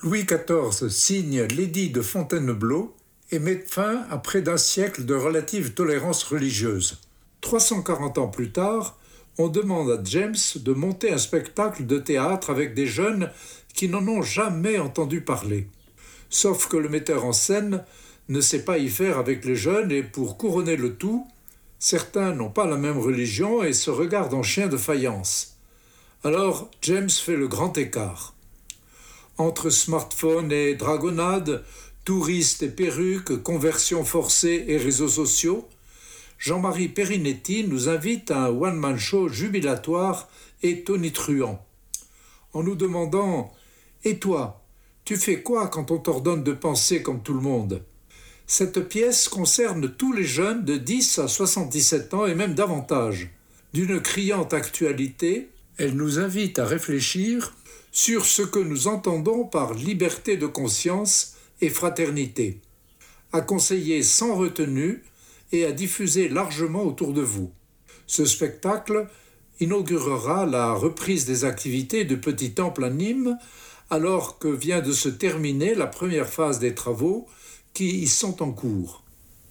Louis XIV signe l'édit de Fontainebleau et met fin à près d'un siècle de relative tolérance religieuse. 340 ans plus tard, on demande à James de monter un spectacle de théâtre avec des jeunes qui n'en ont jamais entendu parler. Sauf que le metteur en scène ne sait pas y faire avec les jeunes et pour couronner le tout, certains n'ont pas la même religion et se regardent en chiens de faïence. Alors James fait le grand écart. Entre smartphone et dragonnade, touristes et perruques, conversions forcées et réseaux sociaux, Jean-Marie Perinetti nous invite à un one-man show jubilatoire et tonitruant, en nous demandant « Et toi, tu fais quoi quand on t'ordonne de penser comme tout le monde ?» Cette pièce concerne tous les jeunes de 10 à 77 ans et même davantage. D'une criante actualité, elle nous invite à réfléchir sur ce que nous entendons par liberté de conscience et fraternité, à conseiller sans retenue et à diffuser largement autour de vous. Ce spectacle inaugurera la reprise des activités du Petit Temple à Nîmes, alors que vient de se terminer la première phase des travaux qui y sont en cours.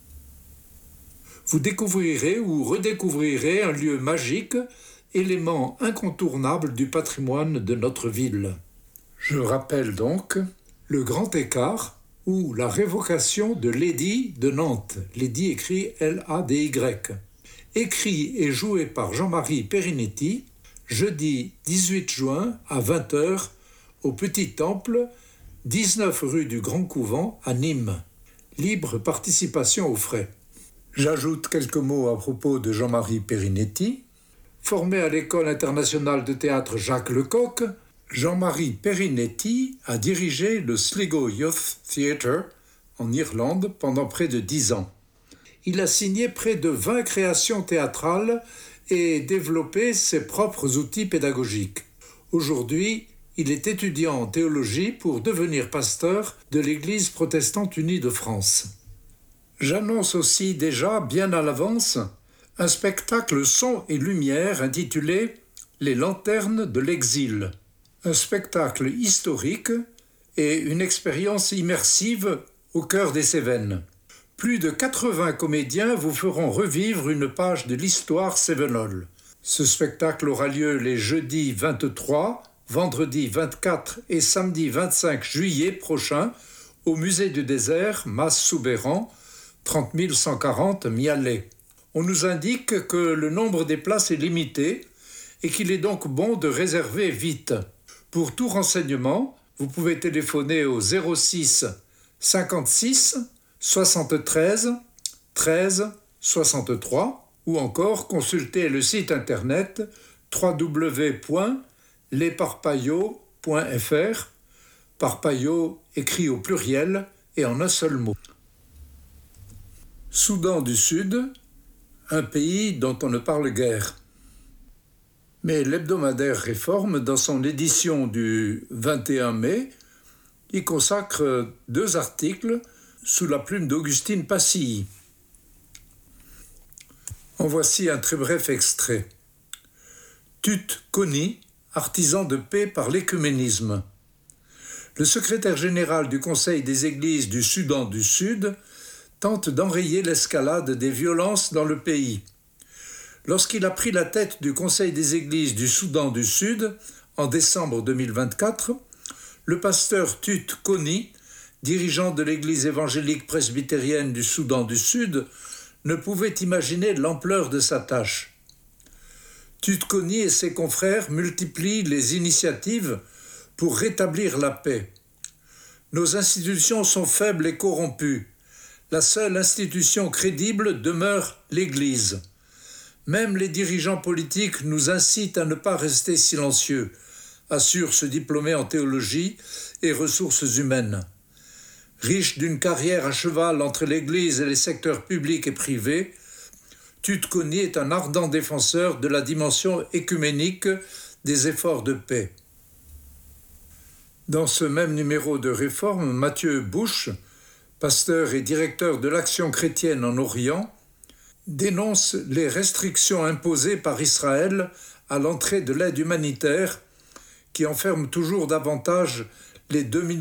Vous découvrirez ou redécouvrirez un lieu magique, élément incontournable du patrimoine de notre ville. Je rappelle donc le grand écart ou la révocation de l'édit de Nantes, l'édit écrit L-A-D-Y, écrit et joué par Jean-Marie Perinetti, jeudi 18 juin à 20h au Petit Temple, 19 rue du Grand Couvent à Nîmes. Libre participation aux frais. J'ajoute quelques mots à propos de Jean-Marie Perinetti. Formé à l'École internationale de théâtre Jacques Lecoq, Jean-Marie Perinetti a dirigé le Sligo Youth Theatre en Irlande pendant près de 10 ans. Il a signé près de 20 créations théâtrales et développé ses propres outils pédagogiques. Aujourd'hui, il est étudiant en théologie pour devenir pasteur de l'Église protestante unie de France. J'annonce aussi déjà, bien à l'avance, un spectacle son et lumière intitulé « Les lanternes de l'exil ». Un spectacle historique et une expérience immersive au cœur des Cévennes. Plus de 80 comédiens vous feront revivre une page de l'histoire cévenole. Ce spectacle aura lieu les jeudis 23, vendredi 24 et samedi 25 juillet prochains au Musée du Désert, Mas-Soubeyran, 30 140 Mialet. On nous indique que le nombre des places est limité et qu'il est donc bon de réserver vite. Pour tout renseignement, vous pouvez téléphoner au 06 56 73 13 63 ou encore consulter le site internet www.lesparpaillots.fr, Parpaillot écrit au pluriel et en un seul mot. Soudan du Sud, un pays dont on ne parle guère. Mais l'hebdomadaire Réforme, dans son édition du 21 mai, y consacre 2 articles sous la plume d'Augustine Passilly. En voici un très bref extrait. Tut Kony, artisan de paix par l'écuménisme. Le secrétaire général du Conseil des Églises du Soudan du Sud tente d'enrayer l'escalade des violences dans le pays. Lorsqu'il a pris la tête du Conseil des Églises du Soudan du Sud en décembre 2024, le pasteur Tut Kony, dirigeant de l'Église évangélique presbytérienne du Soudan du Sud, ne pouvait imaginer l'ampleur de sa tâche. Tut Kony et ses confrères multiplient les initiatives pour rétablir la paix. Nos institutions sont faibles et corrompues. La seule institution crédible demeure l'Église. Même les dirigeants politiques nous incitent à ne pas rester silencieux, assure ce diplômé en théologie et ressources humaines. Riche d'une carrière à cheval entre l'Église et les secteurs publics et privés, Tut Kony est un ardent défenseur de la dimension écuménique des efforts de paix. Dans ce même numéro de Réforme, Mathieu Bush, pasteur et directeur de l'Action chrétienne en Orient, dénonce les restrictions imposées par Israël à l'entrée de l'aide humanitaire qui enferment toujours davantage les 2